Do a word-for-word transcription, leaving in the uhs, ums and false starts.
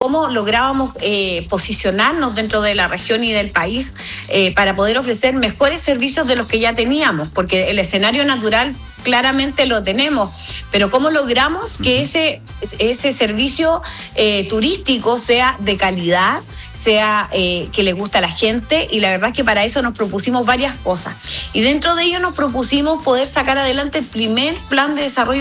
cómo lográbamos eh, posicionarnos dentro de la región y del país eh, para poder ofrecer mejores servicios de los que ya teníamos, porque el escenario natural claramente lo tenemos, pero cómo logramos que ese, ese servicio eh, turístico sea de calidad, sea eh, que le gusta a la gente, y la verdad es que para eso nos propusimos varias cosas, y dentro de ello nos propusimos poder sacar adelante el primer plan de desarrollo